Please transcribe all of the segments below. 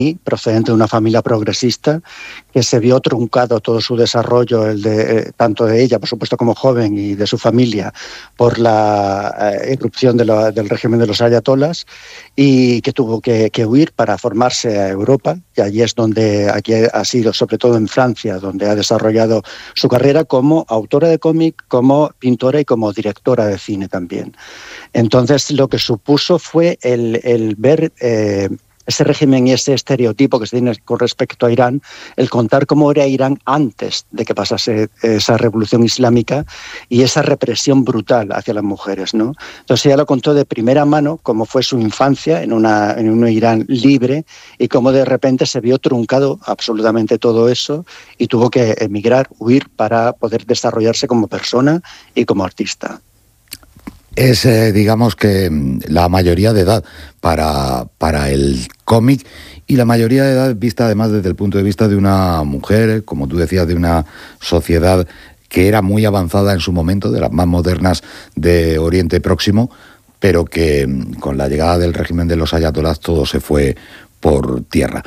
procedente de una familia progresista, que se vio truncado todo su desarrollo, tanto de ella, por supuesto, como joven, y de su familia, por la irrupción del régimen de los ayatolás, y que tuvo que huir para formarse a Europa, y allí ha sido, sobre todo en Francia, donde ha desarrollado su carrera como autora de cómic, como pintora y como directora de cine también. Entonces, lo que supuso fue el ver ese régimen y ese estereotipo que se tiene con respecto a Irán, el contar cómo era Irán antes de que pasase esa revolución islámica y esa represión brutal hacia las mujeres, ¿no? Entonces ella lo contó de primera mano, cómo fue su infancia en un Irán libre y cómo de repente se vio truncado absolutamente todo eso y tuvo que emigrar, huir para poder desarrollarse como persona y como artista. Es, digamos que, la mayoría de edad para el cómic, y la mayoría de edad vista además desde el punto de vista de una mujer, como tú decías, de una sociedad que era muy avanzada en su momento, de las más modernas de Oriente Próximo, pero que con la llegada del régimen de los ayatolás todo se fue por tierra.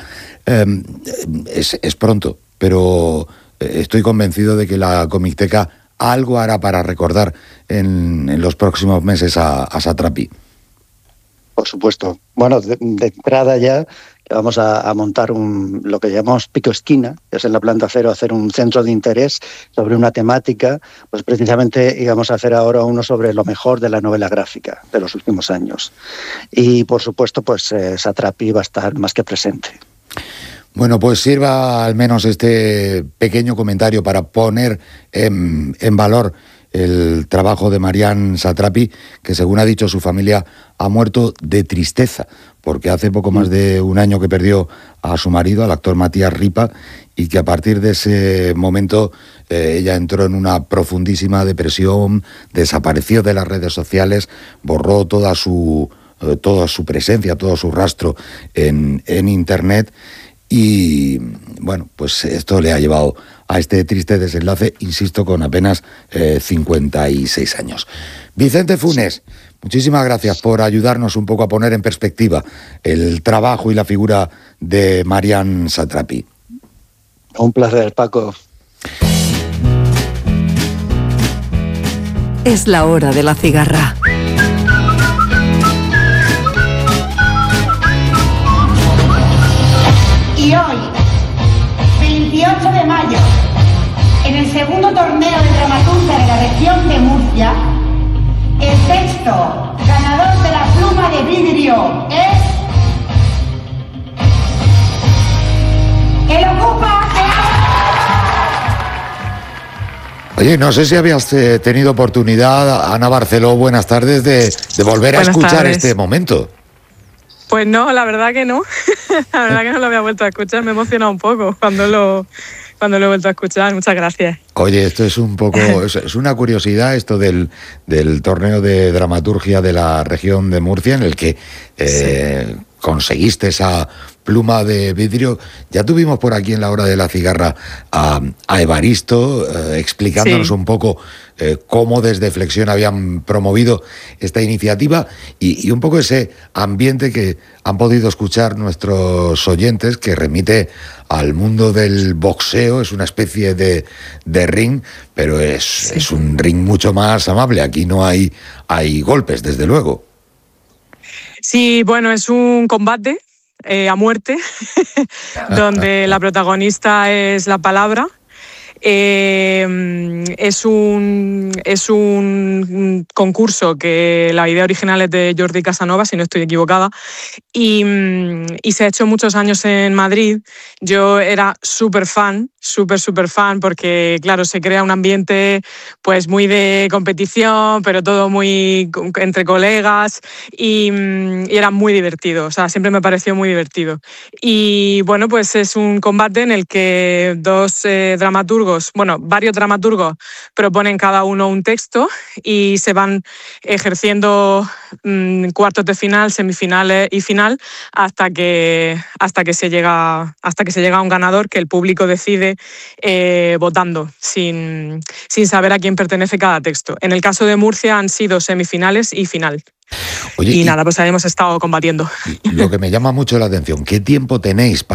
Es pronto, pero estoy convencido de que la Comicteca algo hará para recordar en los próximos meses a Satrapi. Por supuesto. Bueno, de entrada ya vamos a montar lo que llamamos Pico Esquina, que es en la Planta Cero, hacer un centro de interés sobre una temática. Pues precisamente íbamos a hacer ahora uno sobre lo mejor de la novela gráfica de los últimos años. Y por supuesto, pues Satrapi va a estar más que presente. Bueno, pues sirva al menos este pequeño comentario para poner en valor el trabajo de Marian Satrapi, que según ha dicho su familia ha muerto de tristeza, porque hace poco más de un año que perdió a su marido, al actor Matías Ripa, y que a partir de ese momento ella entró en una profundísima depresión, desapareció de las redes sociales, borró toda su presencia, todo su rastro en Internet. Y bueno, pues esto le ha llevado a este triste desenlace, insisto, con apenas 56 años. Vicente Funes, muchísimas gracias por ayudarnos un poco a poner en perspectiva el trabajo y la figura de Marian Satrapi. Un placer, Paco. Es la hora de la cigarra. Y hoy, 28 de mayo, en el segundo torneo de dramaturgia de la región de Murcia, el texto ganador de la pluma de vidrio es El Ocupa. Oye, no sé si habías tenido oportunidad, Ana Barceló, buenas tardes, de volver a escuchar este momento. Pues no, la verdad que no. La verdad que no lo había vuelto a escuchar. Me he emocionado un poco cuando lo he vuelto a escuchar. Muchas gracias. Oye, esto es un poco, es una curiosidad esto del torneo de dramaturgia de la región de Murcia, en el que conseguiste esa pluma de vidrio. Ya tuvimos por aquí en la hora de la cigarra a Evaristo explicándonos un poco cómo desde Flexión habían promovido esta iniciativa y un poco ese ambiente que han podido escuchar nuestros oyentes, que remite al mundo del boxeo. Es una especie de ring, pero es un ring mucho más amable. Aquí no hay golpes, desde luego. Sí, bueno, es un combate a muerte, donde la protagonista es la palabra. Es un concurso que la idea original es de Jordi Casanova, si no estoy equivocada, y se ha hecho muchos años en Madrid. Yo era súper fan, porque claro, se crea un ambiente pues muy de competición, pero todo muy entre colegas, y era muy divertido, o sea, siempre me pareció muy divertido. Y bueno, pues es un combate en el que varios dramaturgos proponen cada uno un texto y se van ejerciendo cuartos de final, semifinales y final hasta que se llega a un ganador que el público decide votando sin saber a quién pertenece cada texto. En el caso de Murcia han sido semifinales y final. Oye, y nada, pues ahí hemos estado combatiendo. Lo que me llama mucho la atención, ¿qué tiempo tenéis